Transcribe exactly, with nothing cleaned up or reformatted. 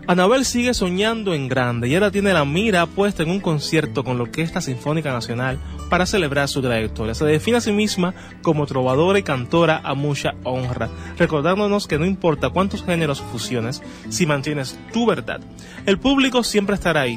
Anabel sigue soñando en grande y ahora tiene la mira puesta en un concierto con la Orquesta Sinfónica Nacional para celebrar su trayectoria. Se define a sí misma como trovadora y cantora a mucha honra, recordándonos que no importa cuántos géneros fusiones, si mantienes tu verdad, el público siempre estará ahí,